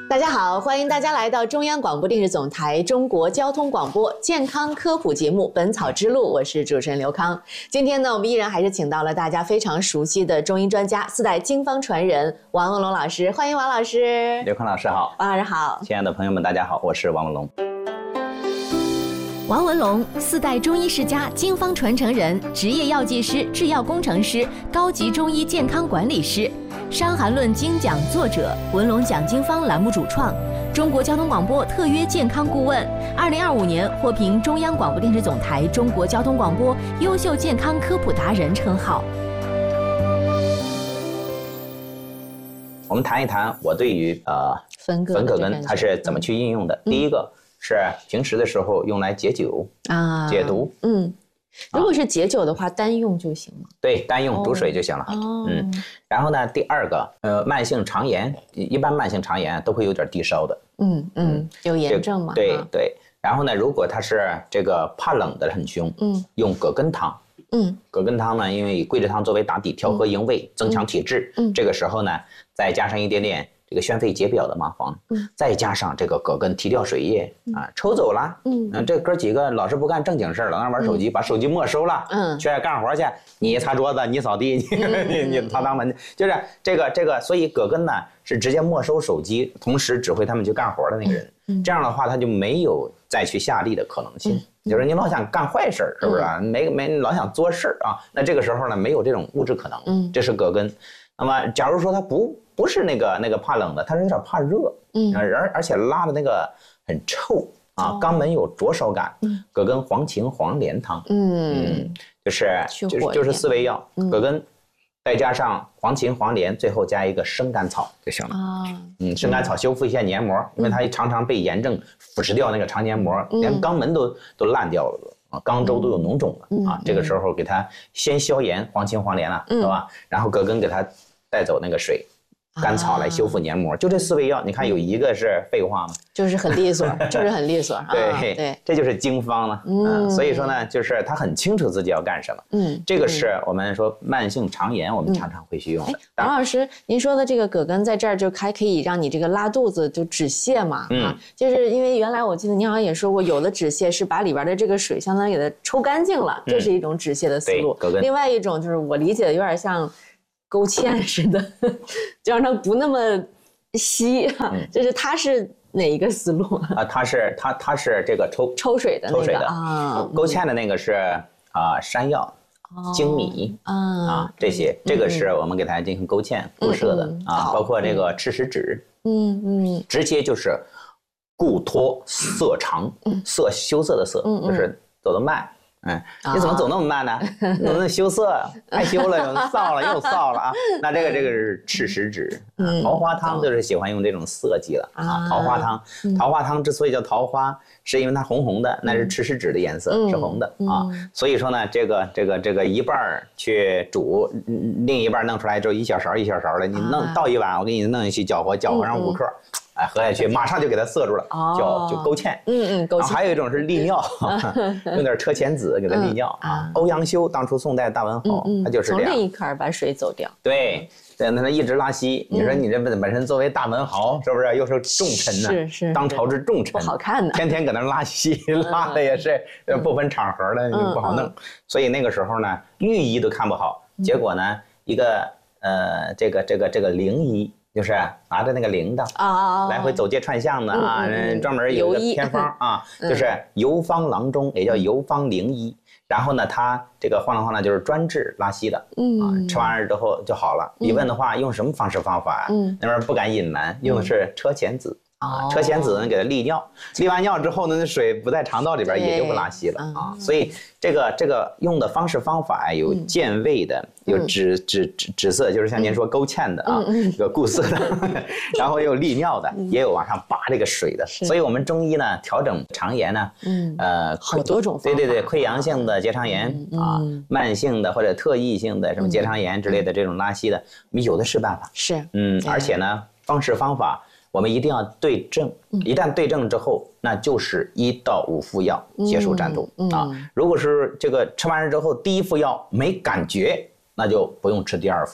大家好，欢迎大家来到中央广播电视总台中国交通广播健康科普节目《本草之路》，我是主持人刘康。今天呢，我们依然还是请到了大家非常熟悉的中医专家、4代经方传人王文龙老师，欢迎王老师。 刘康老师好， 王老师好， 亲爱的朋友们，大家好，我是王文龙。 王文龙，4代中医世家、经方传承人，职业药剂师、制药工程师，高级中医健康管理师，《伤寒论》精讲作者，文龙讲经方栏目主创，中国交通广播特约健康顾问，2025年获评中央广播电视总台中国交通广播优秀健康科普达人称号。 我们谈一谈我对于粉葛根它是怎么去应用的。第一个是平时的时候用来解酒解毒。 如果是解酒的话，单用就行吗？ 对，单用煮水就行了。然后呢，第二个慢性肠炎，一般慢性肠炎都会有点低烧的。 有炎症嘛？ 对。然后呢，如果他是这个怕冷的很凶，用葛根汤。葛根汤呢，因为以桂枝汤作为打底，调和营卫，增强体质。这个时候呢，再加上一点点这个宣肺解表的麻黄，再加上这个葛根提掉水液抽走了。这哥几个老是不干正经事儿，老那玩手机，把手机没收了。去干活去，你擦桌子，你扫地，你擦当门，就是这个，所以葛根呢是直接没收手机，同时指挥他们去干活的那个人。这样的话，他就没有再去下力的可能性。就是你老想干坏事，是不是？没老想做事啊？那这个时候呢，没有这种物质可能。这是葛根。那么，假如说他不是那个怕冷的，他是有点怕热，而且拉的那个很臭啊，肛门有灼烧感。葛根黄芩黄连汤，就是4味药，葛根再加上黄芩黄连，最后加一个生甘草就行了。生甘草修复一下黏膜，因为它常常被炎症腐蚀掉那个肠黏膜，连肛门都烂掉了。肛周都有脓肿了这个时候给它先消炎，黄芩黄连对吧？然后葛根给它带走那个水，甘草来修复黏膜，就这4味药，你看有一个是废话吗？ 就是很利索， 对，这就是经方了。所以说呢，就是他很清楚自己要干什么。这个是我们说慢性肠炎，我们常常会去用的。 王老师，您说的这个葛根在这儿就还可以让你这个拉肚子就止泻嘛？就是因为原来我记得您好像也说过，有的止泻是把里边的这个水相当于给它抽干净了，这是一种止泻的思路。另外一种就是我理解的有点像勾芡似的，就让它不那么稀就是它是哪一个思路它是这个抽水的那个勾芡的那个是山药、粳米这些，这个是我们给它进行勾芡固摄的包括这个赤石脂，直接就是固脱色肠，色羞涩的色，就是走得慢。你怎么走那么慢呢？怎么羞涩，害羞了，又臊了，又臊了那这个是赤石脂。桃花汤就是喜欢用这种色剂了桃花汤，桃花汤之所以叫桃花，是因为它红红的，那是赤石脂的颜色，是红的所以说呢，这个一半去煮，另一半弄出来之后一小勺一小勺的，你倒一碗，我给你弄一起搅和上5克。喝下去马上就给它涩住了，就勾芡。勾芡。还有一种是利尿，用点车前子给它利尿欧阳修当初宋代大文豪，他就是这样。 从另一块把水走掉。 对，那他一直拉稀。你说你这本身作为大文豪，是不是又是重臣呢？ 是当朝之重臣， 不好看的。 天天搁那拉稀，拉的也是不分场合的，不好弄。所以那个时候呢，御医都看不好。结果呢，一个这个灵医。就是拿着那个铃铛来回走街串巷的专门有一个偏方就是游方郎中，也叫游方灵医。然后呢，他这个晃荡就是专治拉稀的吃完之后就好了。你问的话，用什么方式方法那边不敢隐瞒，用的是车前子。车前子呢给它利尿，利完尿之后呢，那水不在肠道里边也就不拉稀了所以这个用的方式方法有健胃的，有止涩，就是像您说勾芡的有固涩的，然后也有利尿的，也有往上拔这个水的。所以我们中医呢调整肠炎呢， 好多种方法。 对，溃疡性的结肠炎慢性的或者特异性的什么结肠炎之类的这种拉稀的，我们有的是办法。 是， 而且呢，方式方法。我们一定要对症，一旦对症之后，那就是1到5副药结束战斗如果是这个吃完之后第1副药没感觉，那就不用吃第2副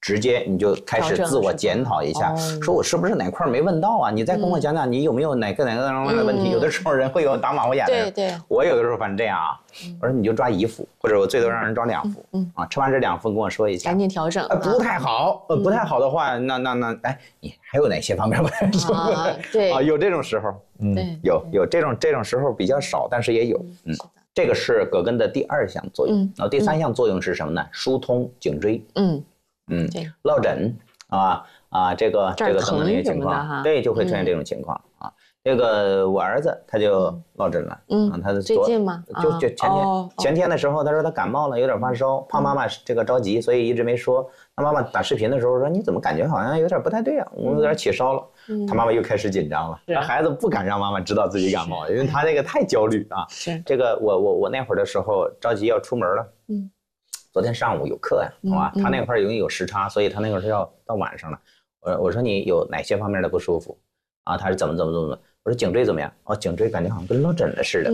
直接你就开始自我检讨一下，说我是不是哪块没问到啊？你再跟我讲讲你有没有哪个的问题。有的时候人会有打马虎眼的。 对， 我有的时候反正这样啊，我说你就抓1副，或者我最多让人抓2副。啊，吃完这2副跟我说一下， 赶紧调整。 不太好，不太好的话，那哎，你还有哪些方面不太说？ 对啊，有这种时候，有这种时候比较少，但是也有。这个是葛根的第2项作用。然后第3项作用是什么呢？疏通颈椎。落枕这个等等这些情况，对，就会出现这种情况啊。这个我儿子他就落枕了，他最近吗？ 就前天的时候，他说他感冒了，有点发烧，怕妈妈这个着急，所以一直没说。他妈妈打视频的时候说：“你怎么感觉好像有点不太对啊？我有点起烧了。”他妈妈又开始紧张了。孩子不敢让妈妈知道自己感冒，因为他那个太焦虑啊。 是这个我那会儿的时候着急要出门了。昨天上午有课呀，好吧？他那块儿有时差，所以他那会儿是要到晚上了。我说你有哪些方面的不舒服啊？他是怎么？我说颈椎怎么样？哦，颈椎感觉好像跟落枕了似的。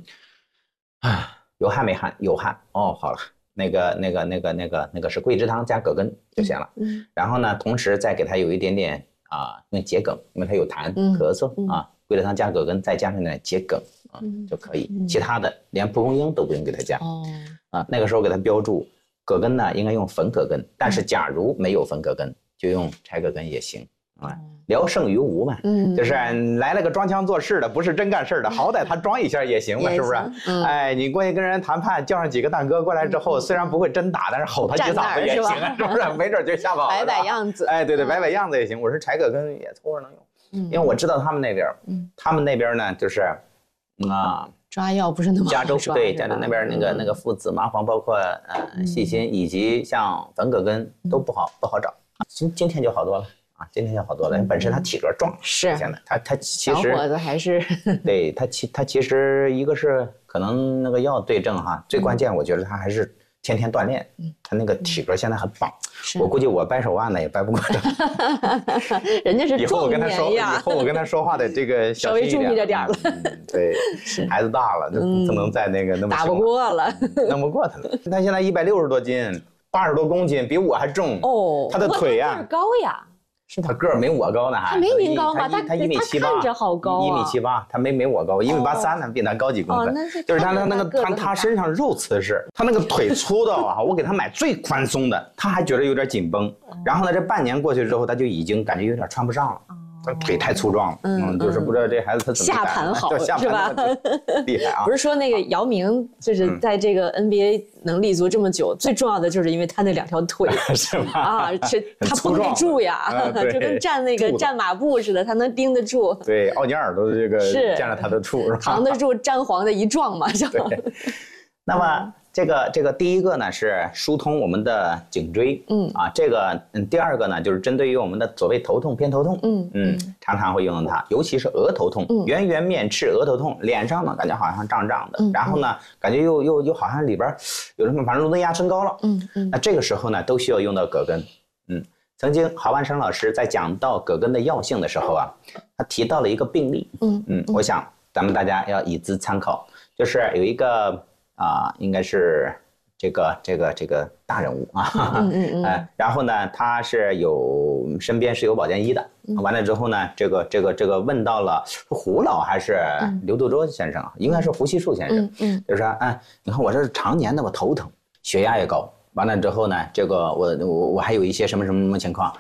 有汗没汗？有汗。哦，好了，那个是桂枝汤加葛根就行了。然后呢，同时再给他有一点点用桔梗，因为他有痰咳嗽啊，桂枝汤加葛根再加上点桔梗就可以。其他的连蒲公英都不用给他加。那个时候给他标注葛根呢，应该用粉葛根，但是假如没有粉葛根，就用柴葛根也行啊。聊胜于无嘛，就是来了个装腔作势的，不是真干事的，好歹他装一下也行嘛，是不是？哎，你过去跟人谈判，叫上几个大哥过来之后，虽然不会真打，但是吼他几嗓子也行，是不是？没准就吓跑了。 摆样子。 哎，对，摆样子也行。我说柴葛根也凑合能用，因为我知道他们那边呢就是抓药不是那么加州对加州那边那个附子、麻黄，包括细辛以及像粉葛根都不好找。今天就好多了啊，今天就好多了。本身他体格壮， 是现在他其实小伙子还是对他其实一个是可能那个药对症哈，最关键我觉得他还是天天锻炼，他那个体格现在很棒。我估计我掰手腕呢也掰不过他。 人家是以后我跟他说话的这个稍微注意着点了。 对，孩子大了，不能再那个那么打不过了， 弄不过他了。他现在160多斤，80多公斤，比我还重。他的腿呀， 个儿高呀。 是他个儿没我高呢，还他没您高吗？他 1.78米， 看着好高 1.78米，他没我高，1.83米，他比他高几公分。就是他身上肉瓷实，他那个腿粗到啊，我给他买最宽松的，他还觉得有点紧绷。然后呢，这半年过去之后，他就已经感觉有点穿不上了。他腿太粗壮了，就是不知道这孩子他怎么下盘好是吧？ 厉害啊！ 不是说那个姚明就是在这个 NBA 能立足这么久，最重要的就是因为他那2条腿是吧？ 啊，他绷得住呀，就跟站马步似的，他能盯得住。 对，奥尼尔都这个见了他的处， 扛得住詹皇的一撞嘛，是吧？ 那么这个第一个呢是疏通我们的颈椎，这个第2个呢就是针对于我们的所谓头痛、偏头痛，常常会用到它，尤其是额头痛，圆圆面赤额头痛，脸上呢感觉好像胀胀的，然后呢感觉又好像里边有什么，反正颅内压升高了，那这个时候呢都需要用到葛根，曾经郝万生老师在讲到葛根的药性的时候啊，他提到了一个病例，我想咱们大家要以资参考，就是有一个。应该是这个大人物啊，然后呢，他是身边是有保健医的，完了之后呢，这个问到了胡老还是刘杜洲先生，应该是胡锡树先生，就是说，你看我这是常年的我头疼，血压也高，完了之后呢，这个我还有一些什么情况，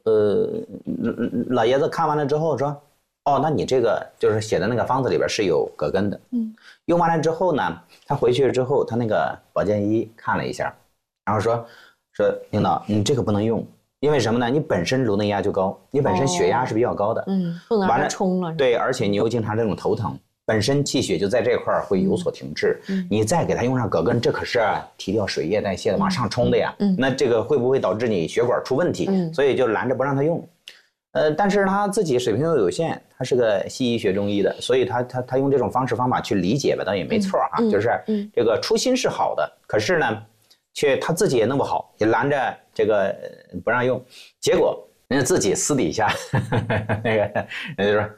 老爷子看完了之后说。那你这个就是写的那个方子里边是有葛根的，用完了之后呢，他回去之后，他那个保健医看了一下，然后说领导，你这个不能用，因为什么呢？你本身颅内压就高，你本身血压是比较高的， 不能让它冲了。 对，而且你又经常这种头疼，本身气血就在这块会有所停滞，你再给他用上葛根，这可是提掉水液代谢的，往上冲的呀，那这个会不会导致你血管出问题？所以就拦着不让他用。但是他自己水平又有限，他是个西医学中医的，所以他用这种方法去理解吧，倒也没错哈，就是这个初心是好的，可是呢，却他自己也弄不好，也拦着这个不让用，结果人家自己私底下那个人家就说，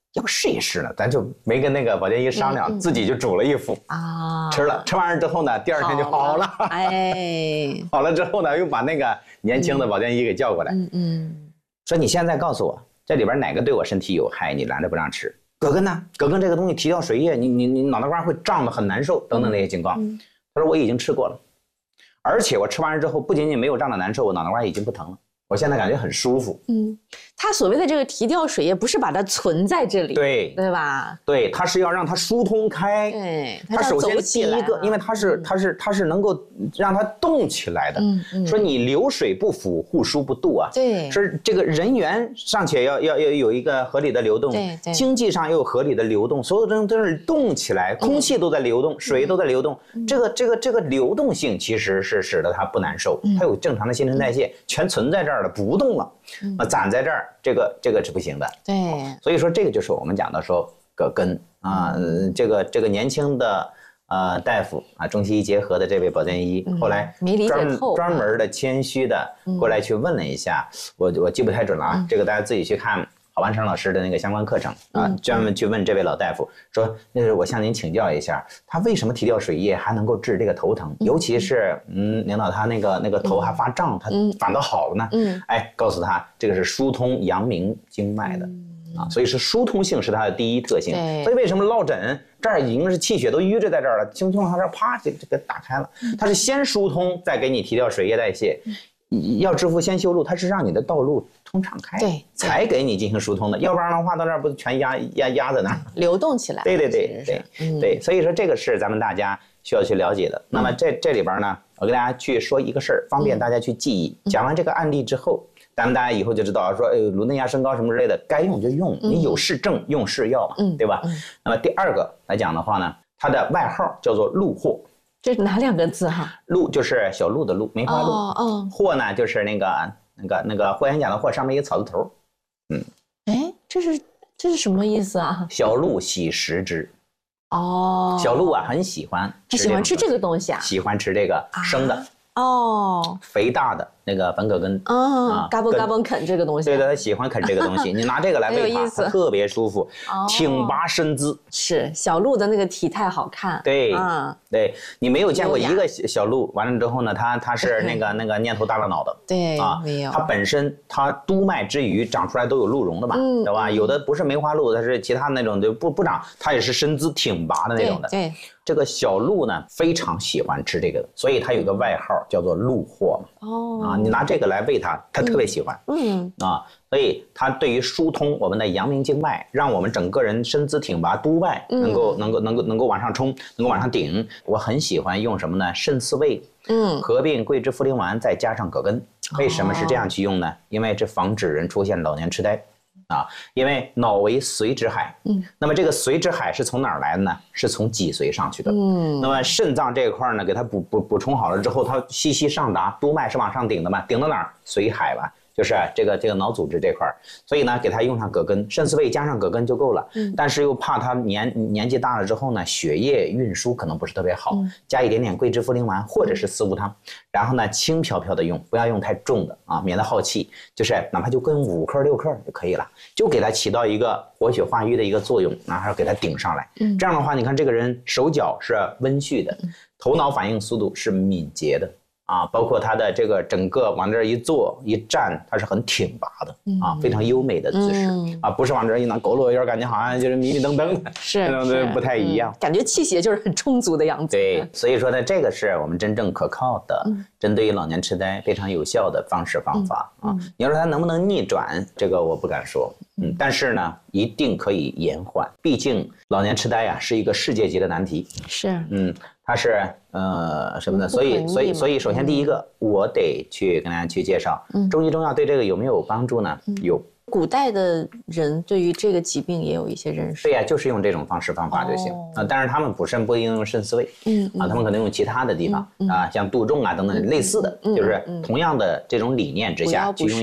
要试一试呢，咱就没跟那个保健医商量，自己就煮了一副啊，吃了，吃完之后呢，第二天就好了。哎，好了之后呢，又把那个年轻的保健医给叫过来，说你现在告诉我，这里边哪个对我身体有害，你拦着不让吃？葛根呢？葛根这个东西提掉水液，你脑袋瓜会胀得很难受，等等那些情况。他说我已经吃过了，而且我吃完之后不仅仅没有胀得难受，我脑袋瓜已经不疼了。我现在感觉很舒服。 它所谓的这个提掉水液，不是把它存在这里，对吧？ 对，它是要让它疏通开。对，它首先第一个，因为它是能够让它动起来的。说你流水不腐，户枢不度啊。对，是这个人员尚且要有一个合理的流动，对，经济上又有合理的流动，所有的都是动起来，空气都在流动，水都在流动。这个流动性其实是使得它不难受，它有正常的新陈代谢，全存在这儿了，不动了。攒在这儿，这个是不行的。对，所以说这个就是我们讲的说葛根啊，这个年轻的大夫啊，中西医结合的这位保健医，后来专门的谦虚的过来去问了一下，我记不太准了啊，这个大家自己去看郝万成老师的那个相关课程啊，专门去问这位老大夫说，那是我向您请教一下，他为什么提掉水液还能够治这个头疼，尤其是领导他那个头还发胀，他反倒好了呢？哎，告诉他这个是疏通阳明经脉的啊，所以是疏通性是它的第一特性。所以为什么落枕这儿已经是气血都淤着在这儿了，轻轻往这儿啪就给打开了，它是先疏通再给你提掉水液代谢。要治腹先修路，它是让你的道路通畅开，对，才给你进行疏通的，要不然的话到那儿不全压在那儿， 流动起来。 对，所以说这个是咱们大家需要去了解的。那么这里边呢，我跟大家去说一个事儿，方便大家去记忆。讲完这个案例之后，咱们大家以后就知道说，颅内压升高什么之类的，该用就用，你有是正，用是药嘛，对吧？那么第二个来讲的话呢，它的外号叫做鹿藿。 这是哪两个字哈？ 鹿就是小鹿的鹿，梅花鹿。藿呢就是那个霍元甲的霍，上面一个草字头。 哎，这是什么意思啊？ 小鹿喜食之。小鹿啊很喜欢吃这个东西啊， 喜欢吃这个生的。肥大的那个粉葛根嘎嘣嘎嘣啃这个东西， 对的，他喜欢啃这个东西。你拿这个来喂它，它特别舒服，挺拔身姿。 是小鹿的那个体态好看。 对，对你没有见过一个小鹿，完了之后呢，它是那个蔫头耷拉脑的。 对没有。 它本身它督脉之余长出来都有鹿茸的嘛，对吧？有的不是梅花鹿，它是其他那种就不长，它也是身姿挺拔的那种的。对。这个小鹿呢非常喜欢吃这个，所以它有个外号叫做鹿藿。你拿这个来喂它，它特别喜欢。所以它对于疏通我们的阳明经脉，让我们整个人身姿挺拔，督脉能够往上冲，能够往上顶。我很喜欢用什么呢？肾四味，合并桂枝茯苓丸，再加上葛根。为什么是这样去用呢？因为这防止人出现老年痴呆。因为脑为髓之海，那么这个髓之海是从哪儿来的呢？是从脊髓上去的。那么肾脏这一块呢，给它补充好了之后，它细细上达，督脉是往上顶的嘛，顶到哪儿？髓海吧，就是这个脑组织这块，所以呢，给它用上葛根，肾四味加上葛根就够了。但是又怕它年纪大了之后呢，血液运输可能不是特别好，加一点点桂枝茯苓丸或者是四物汤，然后呢轻飘飘的用，不要用太重的啊，免得耗气。就是哪怕就跟5克6克就可以了，就给它起到一个活血化瘀的一个作用，然后给它顶上来。这样的话，你看这个人手脚是温煦的，头脑反应速度是敏捷的。包括他的这个整个往这儿一坐一站，他是很挺拔的非常优美的姿势不是往这儿一拿佝偻腰，感觉好像就是迷迷瞪瞪的，是不太一样， 感觉气血就是很充足的样子。 对，所以说呢，这个是我们真正可靠的，针对于老年痴呆非常有效的方式方法你要说它能不能逆转，这个我不敢说，但是呢，一定可以延缓。毕竟老年痴呆是一个世界级的难题。 是， 它是什么呢？所以首先第一个，我得去跟大家去介绍中医中药对这个有没有帮助呢？有。 古代的人对于这个疾病也有一些认识。 对呀，就是用这种方式方法就行但是他们补肾不一定用肾四味他们可能用其他的地方像杜仲等等类似的，就是同样的这种理念之下去用一些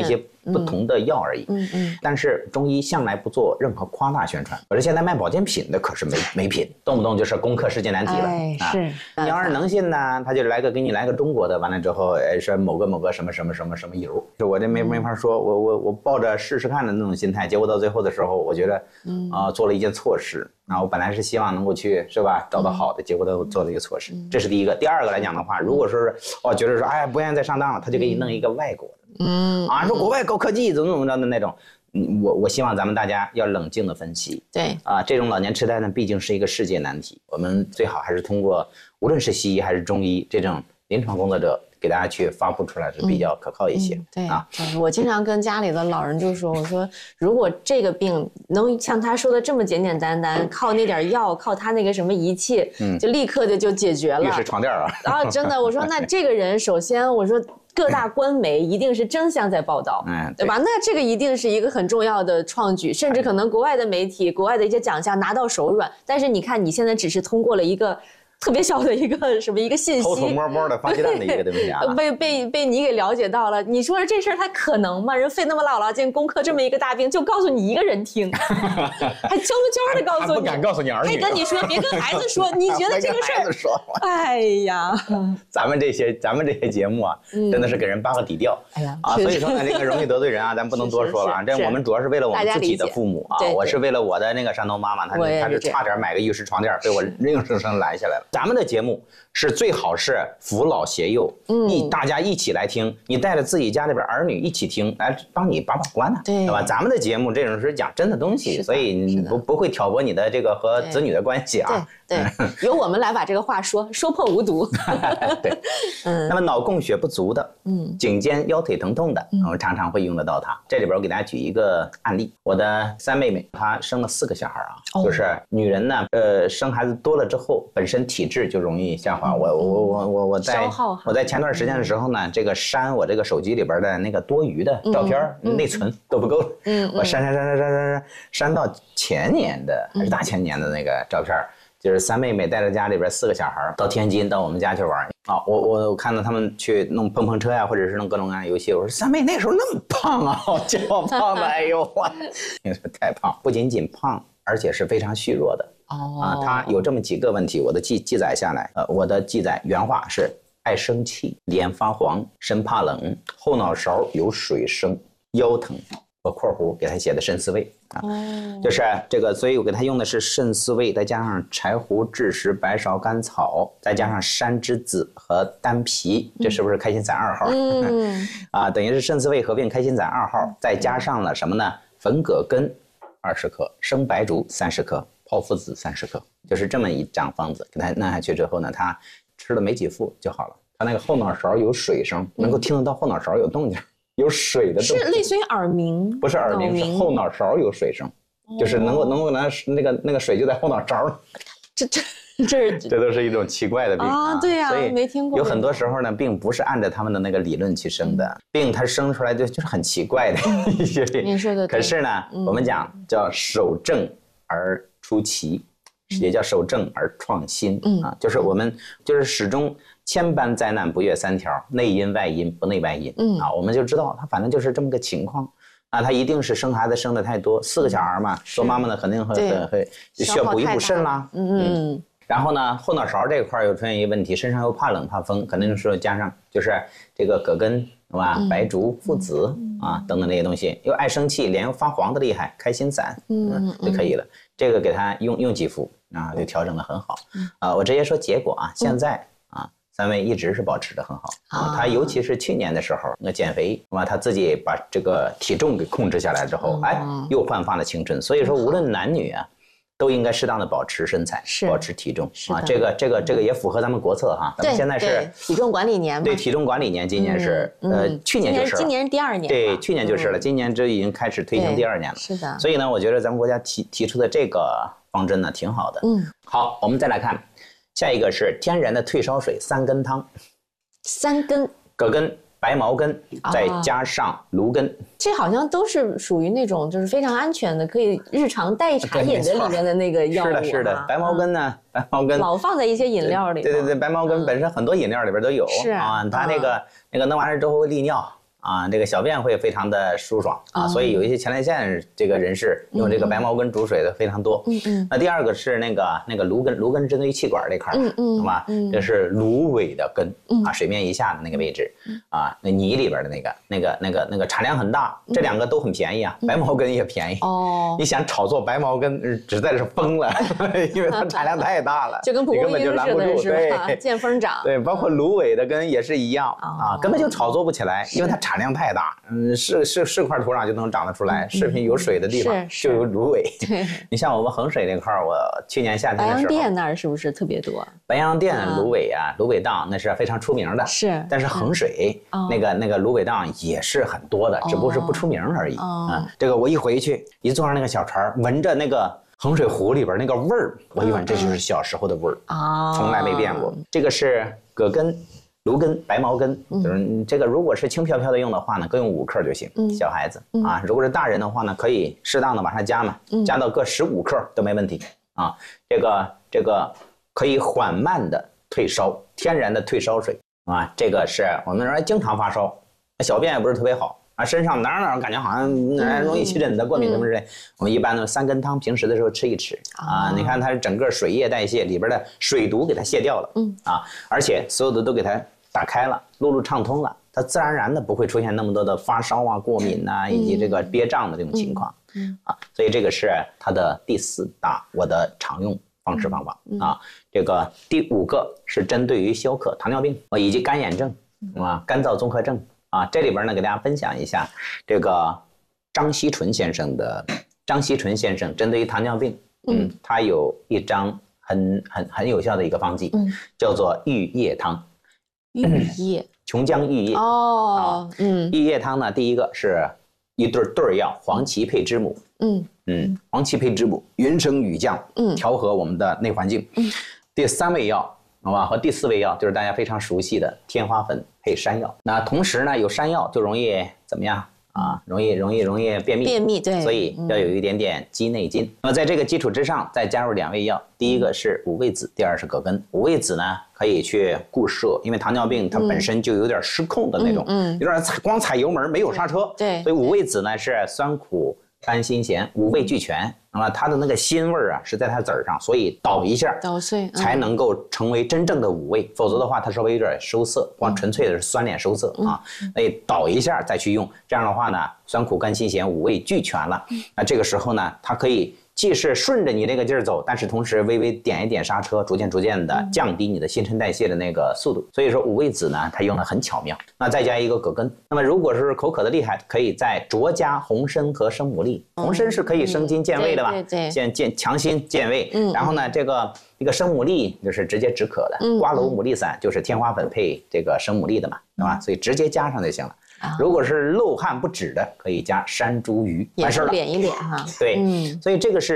不同的药而已。但是中医向来不做任何夸大宣传。可是现在卖保健品的可是没品，动不动就是攻克世界难题了。 是， 你要是能信呢，他就给你来个中国的，完了之后说某个什么油，就我这没法说，我抱着试试看的那种心态，结果到最后的时候，我觉得做了一件错事。那我本来是希望能够去是吧找到好的，结果都做了一个错事，这是第一个。第二个来讲的话，如果说是觉得说不愿意再上当了，他就给你弄一个外国的，说国外高科技怎么着的那种。我希望咱们大家要冷静的分析。 对这种老年痴呆呢，毕竟是一个世界难题，我们最好还是通过无论是西医还是中医这种临床工作者给大家去发布出来是比较可靠一些。 对我经常跟家里的老人就说，我说如果这个病能像他说的这么简简单单，靠那点药，靠他那个什么仪器，就立刻就解决了。 浴室床垫啊！ 真的，我说那这个人首先我说。各大官媒一定是争相在报道，对吧？那这个一定是一个很重要的创举，甚至可能国外的媒体、国外的一些奖项拿到手软。但是你看，你现在只是通过了一个特别小的一个信息， 偷偷摸摸的发鸡蛋的一个东西啊， 被你给了解到了。你说这事儿他可能吗？人费那么老劲攻克这么一个大病，就告诉你一个人听，还悄悄的告诉你， 不敢告诉你儿女， 还跟你说别跟孩子说。你觉得这个事儿？哎呀， 咱们这些节目啊，真的是给人扒个底调。所以说呢，这个容易得罪人啊，咱不能多说了啊。这我们主要是为了我们自己的父母啊，我是为了我的那个山东妈妈，她是差点买个浴室床垫，被我硬生生拦下来了。咱们的节目是最好是扶老携幼，大家一起来听，你带着自己家里边儿女一起听，来帮你把关呢，对吧？咱们的节目这种是讲真的东西，所以你不会挑拨你的这个和子女的关系啊。 对，由我们来把这个话说破无毒。 对，那么脑供血不足的，颈肩腰腿疼痛的，我们常常会用得到它。这里边我给大家举一个案例，我的三妹妹她生了4个小孩啊，就是女人呢，生孩子多了之后，本身体质就容易下滑。我在前段时间的时候呢，这个删我这个手机里边的那个多余的照片，内存都不够了，我删到前年的还是大前年的那个照片。就是三妹妹带着家里边4个小孩到天津到我们家去玩啊，我看到他们去弄碰车呀，或者是弄各种各样的游戏，我说三妹那时候那么胖啊，叫胖的，哎呦我，太胖，不仅仅胖，而且是非常虚弱的。他有这么几个问题，我的记载下来，我的记载原话是：爱生气，脸发黄，身怕冷，后脑勺有水声，腰疼。我括弧给他写的肾四味啊，就是这个，所以我给他用的是肾四味，再加上柴胡、枳实、白芍、甘草，再加上山栀子和丹皮，这是不是开心散2号？等于是肾四味合并开心散2号，再加上了什么呢？粉葛根20克，生白术30克，泡附子30克，就是这么一张方子，给他弄下去之后呢，他吃了没几副就好了。他那个后脑勺有水声，能够听得到后脑勺有动静。有水的东西， 是类似于耳鸣， 不是耳鸣，是后脑勺有水声，就是能够拿那个水就在后脑勺。这都是一种奇怪的病啊！ 对呀， 所以没听过。 有很多时候呢，并不是按照他们的那个理论去生的，病它生出来就是很奇怪的一些病。 你说的对。 可是呢，我们讲叫守正而出奇，也叫守正而创新啊，就是我们就是始终。千般灾难不越3条，内因外因不内外因。我们就知道他反正就是这么个情况。他一定是生孩子生的太多，4个小孩嘛，做妈妈的肯定会需要补一补肾啦。然后呢，后脑勺这块又出现一个问题，身上又怕冷怕风，肯定是加上就是这个葛根是吧，白术、附子等等这些东西，又爱生气，脸又发黄的厉害，开心散就可以了。这个给他用几副就调整的很好。我直接说结果现在。三位一直是保持得很好他尤其是去年的时候，那减肥，他自己把这个体重给控制下来之后，又焕发了青春。所以说，无论男女都应该适当的保持身材，保持体重这个也符合咱们国策哈。咱们现在是体重管理年嘛？ 对，体重管理年，今年是去年就是， 今年第2年， 对，去年就是了，今年这已经开始推行第2年了。 是的。 所以呢，我觉得咱们国家提出的这个方针呢，挺好的。好，我们再来看。下一个是天然的退烧水3根汤，3根葛根、白茅根，再加上芦根， 这好像都是属于那种就是非常安全的，可以日常代茶饮的里面的那个药物。 是的，白茅根呢，白茅根老放在一些饮料里。 对，白茅根本身很多饮料里边都有。 是它那个弄完了之后会利尿啊，这个小便会非常的舒爽啊，所以有一些前列腺这个人士用这个白茅根煮水的非常多。那第二个是那个芦根针对于气管这块儿，懂吧？这是芦苇的根啊，水面以下的那个位置啊，那泥里边的那个产量很大，这两个都很便宜啊，白茅根也便宜。你想炒作白茅根，实在是疯了，因为它产量太大了， 就跟蒲公英似的，是吧？见风长。 对，包括芦苇的根也是一样啊，根本就炒作不起来，因为它产量太大。是块土壤就能长得出来，是片有水的地方就有芦苇。 对， 你像我们衡水那块儿，我去年夏天的时候， 白洋淀那儿是不是特别多？ 白洋淀芦苇啊，芦苇荡那是非常出名的。 是， 但是衡水那个芦苇荡也是很多的，只不过是不出名而已。这个我一回去，一坐上那个小船，闻着那个衡水湖里边那个味儿，我一闻这就是小时候的味儿啊，从来没变过。这个是葛根。芦根、白茅根，就是这个，如果是轻飘飘的用的话呢，各用5克就行。小孩子啊，如果是大人的话呢，可以适当的往上加嘛，加到各15克都没问题啊。这个可以缓慢的退烧，天然的退烧水啊。这个是我们人经常发烧，小便也不是特别好啊，身上哪儿感觉好像容易起疹子、过敏什么之类。我们一般呢3根汤，平时的时候吃一吃啊。你看它整个水液代谢里边的水毒给它卸掉了，而且所有的都给它打开了，路畅通了，它自然而然的不会出现那么多的发烧啊、过敏啊，以及这个憋胀的这种情况所以这个是它的第4大我的常用方式方法啊。这个第5个是针对于消渴、糖尿病以及干眼症干燥综合症啊。这里边呢给大家分享一下这个张锡纯先生针对于糖尿病，他有一张很有效的一个方剂，叫做玉叶汤。 玉叶， 琼浆玉叶玉叶汤呢，第一个是一对药，黄芪配知母，黄芪配知母，云生雨降，调和我们的内环境。第3味药，好吧，和第4味药就是大家非常熟悉的天花粉配山药。那同时呢，有山药就容易怎么样？容易便秘， 对， 所以要有一点点鸡内金。那么在这个基础之上，再加入2味药，第一个是五味子，第二是葛根。五味子呢可以去固摄，因为糖尿病它本身就有点失控的那种，有点光踩油门没有刹车， 对， 所以五味子呢是酸苦甘辛咸5味俱全。那么它的那个辛味啊是在它籽儿上，所以捣一下， 捣碎才能够成为真正的五味，否则的话它稍微有点收涩，光纯粹的是酸脸收涩所以捣一下再去用，这样的话呢，酸苦甘辛咸5味俱全了。那这个时候呢，它可以既是顺着你这个劲儿走，但是同时微微点一点刹车，逐渐的降低你的新陈代谢的那个速度。所以说五味子呢，它用的很巧妙。那再加一个葛根，那么如果是口渴的厉害，可以再酌加红参和生牡蛎。红参是可以生津健胃的吧？ 对， 强心健胃。然后呢，这个生牡蛎就是直接止渴的，瓜蒌牡蛎散就是天花粉配这个生牡蛎的嘛，对吧？所以直接加上就行了。如果是漏汗不止的，可以加山茱萸，完事了。 敛一敛哈。 对，所以这个是